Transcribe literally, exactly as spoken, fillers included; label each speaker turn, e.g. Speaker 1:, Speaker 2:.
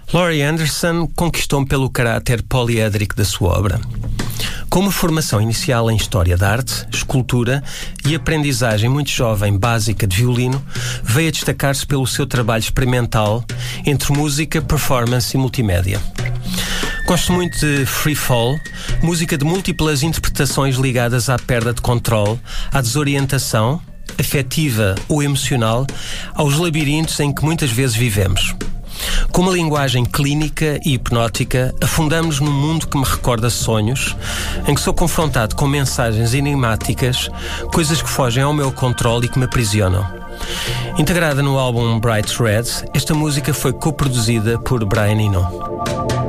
Speaker 1: Laurie Anderson conquistou-me pelo caráter poliédrico da sua obra. Com uma formação inicial em História da Arte, Escultura e aprendizagem muito jovem básica de violino, veio a destacar-se pelo seu trabalho experimental entre música, performance e multimédia. Gosto muito de Free Fall, música de múltiplas interpretações ligadas à perda de controle, à desorientação, afetiva ou emocional, aos labirintos em que muitas vezes vivemos. Com uma linguagem clínica e hipnótica, afundamos num mundo que me recorda sonhos, em que sou confrontado com mensagens enigmáticas, coisas que fogem ao meu controle e que me aprisionam. Integrada no álbum Bright Red, esta música foi coproduzida por Brian Eno.